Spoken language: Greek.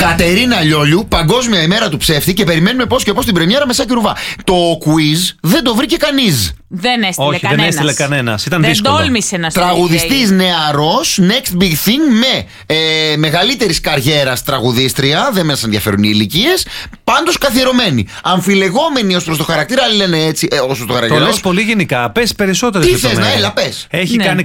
Κατερίνα Λιόλιου, Παγκόσμια ημέρα του ψεύτη και περιμένουμε πώς και πώς την πρεμιέρα με Σάκη Ρουβά. Το quiz δεν το βρήκε κανείς. Δεν έστειλε κανένας. Δεν έστειλε κανένας. Ήταν δεν δύσκολο. Τόλμησε να στείλει. Τραγουδιστής νεαρός, next big thing, με μεγαλύτερης καριέρας τραγουδίστρια. Δεν μας ενδιαφέρουν οι ηλικίες. Πάντως καθιερωμένη. Αμφιλεγόμενη ως προς το χαρακτήρα, άλλοι λένε έτσι. Ως προς το χαρακτήρα. Το λες πολύ γενικά. Πες περισσότερες Τι λεπτομέρειες. θες να έλα, πες. Έχει κάνει